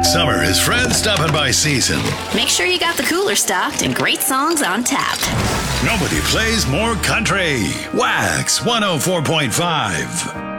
Summer is friends stopping by season. Make sure you got the cooler stocked and great songs on tap. Nobody plays more country. Wax 104.5.